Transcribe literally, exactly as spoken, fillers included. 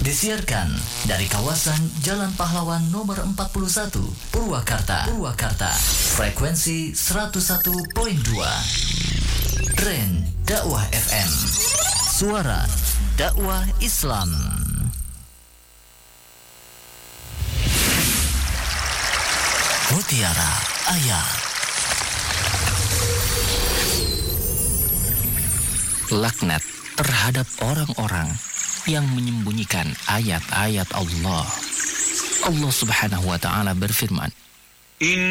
Disiarkan dari kawasan Jalan Pahlawan nomor empat puluh satu, Purwakarta. Purwakarta. Frekuensi seratus satu koma dua. Tren Dakwah F M. Suara dakwah Islam. Mutiara Ayat. Laknat terhadap orang-orang yang menyembunyikan ayat-ayat Allah. Allah Subhanahu wa taala berfirman,